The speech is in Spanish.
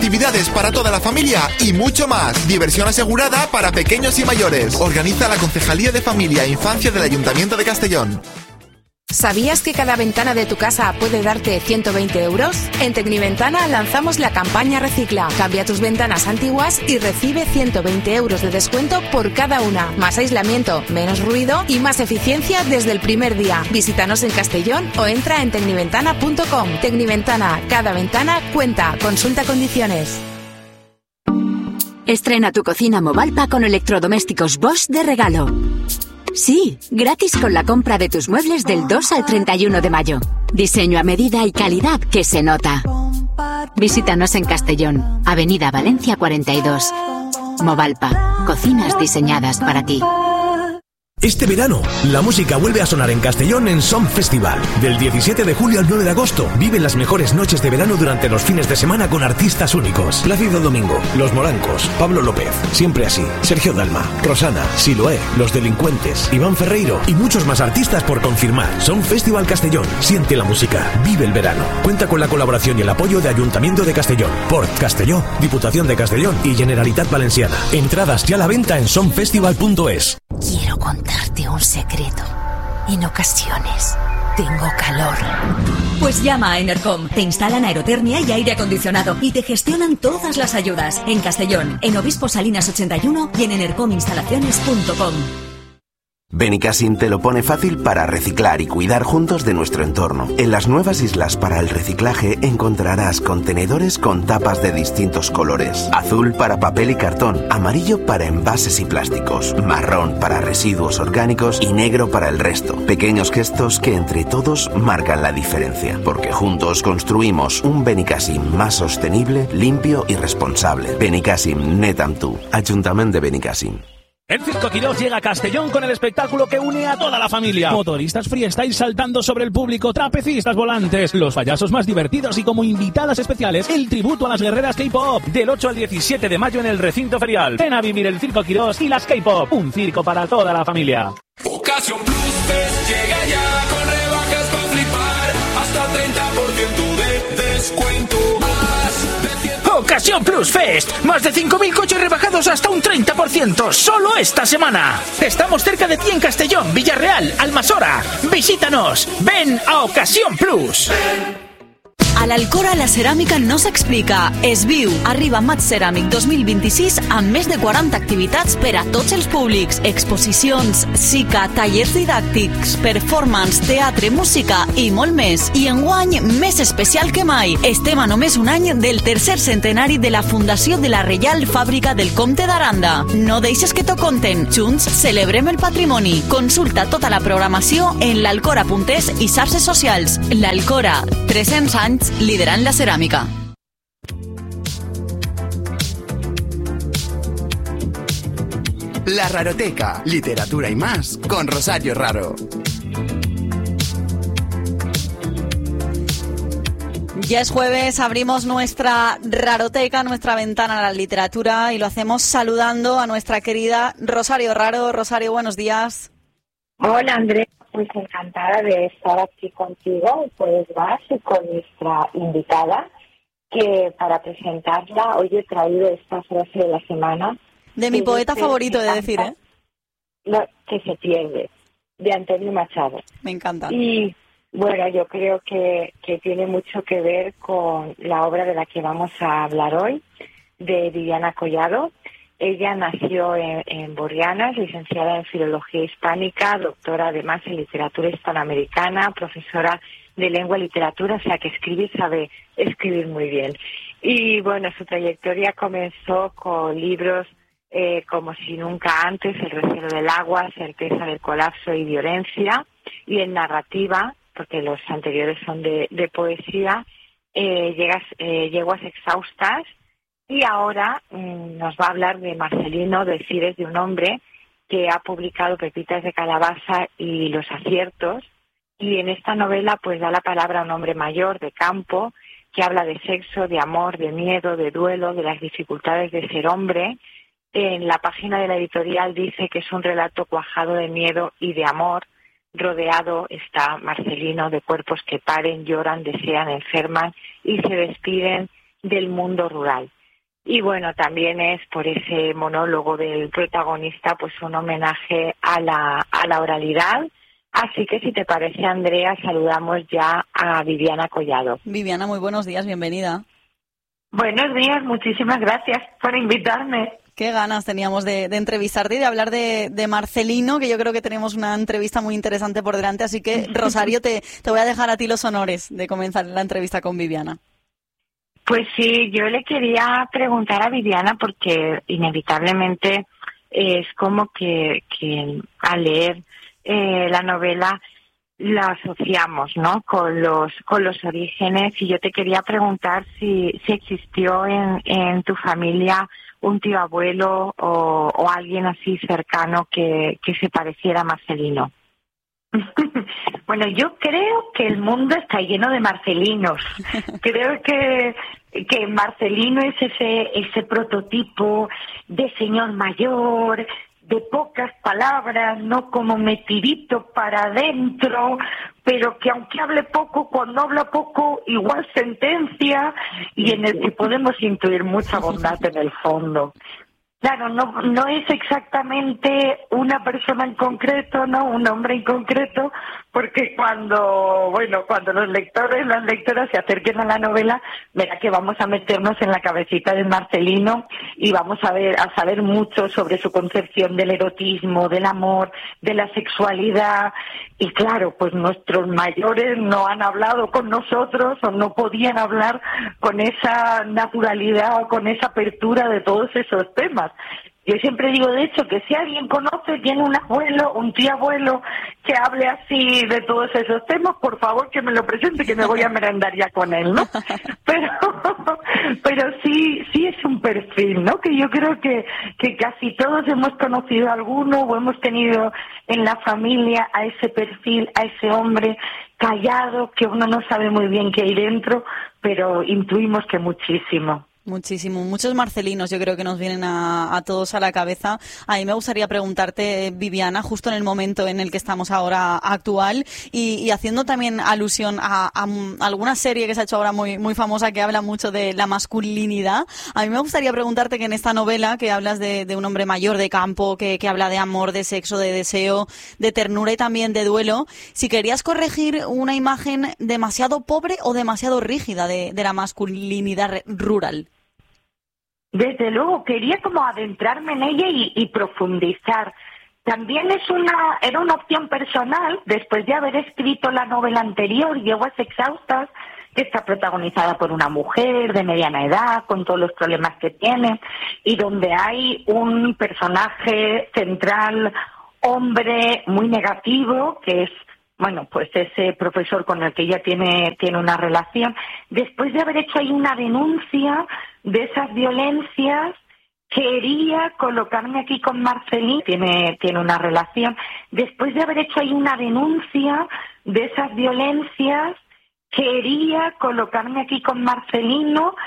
actividades para toda la familia y mucho más. Diversión asegurada para pequeños y mayores. Organiza la Concejalía de Familia e Infancia del Ayuntamiento de Castellón. ¿Sabías que cada ventana de tu casa puede darte 120 euros? En Tecniventana lanzamos la campaña Recicla. Cambia tus ventanas antiguas y recibe 120 euros de descuento por cada una. Más aislamiento, menos ruido y más eficiencia desde el primer día. Visítanos en Castellón o entra en tecniventana.com. Tecniventana, cada ventana cuenta. Consulta condiciones. Estrena tu cocina Movalpa con electrodomésticos Bosch de regalo. Sí, gratis con la compra de tus muebles del 2 al 31 de mayo. Diseño a medida y calidad que se nota. Visítanos en Castellón, Avenida Valencia 42. Movalpa, cocinas diseñadas para ti. Este verano, la música vuelve a sonar en Castellón en Som Festival. Del 17 de julio al 9 de agosto, vive las mejores noches de verano durante los fines de semana con artistas únicos. Plácido Domingo, Los Morancos, Pablo López, Siempre Así, Sergio Dalma, Rosana, Siloé, Los Delincuentes, Iván Ferreiro y muchos más artistas por confirmar. Som Festival Castellón. Siente la música, vive el verano. Cuenta con la colaboración y el apoyo de Ayuntamiento de Castellón, Port Castelló, Diputación de Castellón y Generalitat Valenciana. Entradas ya a la venta en somfestival.es. Quiero contarte un secreto. En ocasiones tengo calor. Pues llama a Enercom. Te instalan aerotermia y aire acondicionado y te gestionan todas las ayudas. En Castellón, en Obispo Salinas 81 y en enercominstalaciones.com. Benicassim te lo pone fácil para reciclar y cuidar juntos de nuestro entorno. En las nuevas islas para el reciclaje encontrarás contenedores con tapas de distintos colores. Azul para papel y cartón, amarillo para envases y plásticos, marrón para residuos orgánicos y negro para el resto. Pequeños gestos que entre todos marcan la diferencia, porque juntos construimos un Benicassim más sostenible, limpio y responsable. Benicassim, net amb tu. Ayuntamiento de Benicassim. El Circo Quirós llega a Castellón con el espectáculo que une a toda la familia. Motoristas freestyle saltando sobre el público, trapecistas volantes, los payasos más divertidos y como invitadas especiales, el tributo a las guerreras K-pop. Del 8 al 17 de mayo en el recinto ferial. Ven a vivir el Circo Quirós y las K-pop. Un circo para toda la familia. Ocasión Plus Fest llega ya con rebajas para flipar. Hasta 30% de descuento. Ocasión Plus Fest. Más de 5.000 coches rebajados hasta un 30%. Solo esta semana. Estamos cerca de ti en Castellón, Villarreal, Almasora. Visítanos. Ven a Ocasión Plus. A l'Alcora la ceràmica no s'explica, es viu. Arriba Mat Ceràmic 2026 amb més de 40 activitats per a tots els públics. Exposicions, cica, tallers didàctics, performance, teatre, música i molt més. I enguany, més especial que mai. Estem a només un any del tercer centenari de la fundació de la Reial Fàbrica del Comte d'Aranda. No deixes que t'ho conten. Junts celebrem el patrimoni. Consulta tota la programació en l'alcora.es i xarxes socials. L'Alcora, 300 anys liderant la ceràmica. La Raroteca, literatura y más, con Rosario Raro. Ya es jueves, abrimos nuestra Raroteca, nuestra ventana a la literatura, y lo hacemos saludando a nuestra querida Rosario Raro. Rosario, buenos días. Hola, Andrea. Pues encantada de estar aquí contigo, pues vas, y con nuestra invitada, que para presentarla hoy he traído esta frase de la semana. De mi poeta favorito, de decir, ¿eh? Lo que se pierde, de Antonio Machado. Me encanta. Y bueno, yo creo que tiene mucho que ver con la obra de la que vamos a hablar hoy, de Viviana Collado. Ella nació en Borriana, es licenciada en Filología Hispánica, doctora además en Literatura Hispanoamericana, profesora de Lengua y Literatura, o sea que sabe escribir muy bien. Y bueno, su trayectoria comenzó con libros como Si nunca antes, El recelo del agua, Certeza del colapso y violencia, y en narrativa, porque los anteriores son de poesía, Yeguas exhaustas. Y ahora nos va a hablar de Marcelino Decires, de un hombre que ha publicado Pepitas de calabaza y Los aciertos. Y en esta novela pues da la palabra a un hombre mayor de campo que habla de sexo, de amor, de miedo, de duelo, de las dificultades de ser hombre. En la página de la editorial dice que es un relato cuajado de miedo y de amor. Rodeado está Marcelino de cuerpos que paren, lloran, desean, enferman y se despiden del mundo rural. Y bueno, también es por ese monólogo del protagonista, pues un homenaje a la oralidad. Así que si te parece, Andrea, saludamos ya a Viviana Collado. Viviana, muy buenos días, bienvenida. Buenos días, muchísimas gracias por invitarme. Qué ganas teníamos de entrevistarte y de hablar de Marcelino, que yo creo que tenemos una entrevista muy interesante por delante, así que, Rosario, te voy a dejar a ti los honores de comenzar la entrevista con Viviana. Pues sí, yo le quería preguntar a Viviana porque inevitablemente es como que al leer la novela la asociamos, ¿no?, con los orígenes, y yo te quería preguntar si existió en tu familia un tío abuelo o alguien así cercano que se pareciera a Marcelino. Bueno, yo creo que el mundo está lleno de Marcelinos. Creo que Marcelino es ese prototipo de señor mayor, de pocas palabras, no como metidito para adentro, pero que aunque hable poco, cuando habla poco, igual sentencia, y en el que podemos intuir mucha bondad en el fondo. Claro, no es exactamente una persona en concreto, no un hombre en concreto, porque cuando los lectores, las lectoras se acerquen a la novela, verá que vamos a meternos en la cabecita de Marcelino y vamos a saber mucho sobre su concepción del erotismo, del amor, de la sexualidad. Y claro, pues nuestros mayores no han hablado con nosotros o no podían hablar con esa naturalidad o con esa apertura de todos esos temas. Yo siempre digo, de hecho, que si alguien conoce, tiene un abuelo, un tío abuelo que hable así de todos esos temas, por favor que me lo presente, que me voy a merendar ya con él, ¿no? Pero sí es un perfil, ¿no? Que yo creo que casi todos hemos conocido a alguno o hemos tenido en la familia a ese perfil, a ese hombre callado, que uno no sabe muy bien qué hay dentro, pero intuimos que muchísimo. Muchísimo, muchos marcelinos yo creo que nos vienen a todos a la cabeza. A mí me gustaría preguntarte, Viviana, justo en el momento en el que estamos ahora actual y haciendo también alusión a alguna serie que se ha hecho ahora muy, muy famosa que habla mucho de la masculinidad. A mí me gustaría preguntarte que en esta novela que hablas de un hombre mayor de campo, que habla de amor, de sexo, de deseo, de ternura y también de duelo, si querías corregir una imagen demasiado pobre o demasiado rígida de la masculinidad rural. Desde luego, quería como adentrarme en ella y profundizar. También era una opción personal, después de haber escrito la novela anterior, Yeguas Exhaustas, que está protagonizada por una mujer de mediana edad, con todos los problemas que tiene, y donde hay un personaje central, hombre, muy negativo, que es, bueno, pues ese profesor con el que ella tiene una relación. Después de haber hecho ahí una denuncia de esas violencias, quería colocarme aquí con Marcelino, tiene una relación. Después de haber hecho ahí una denuncia de esas violencias, quería colocarme aquí con Marcelino,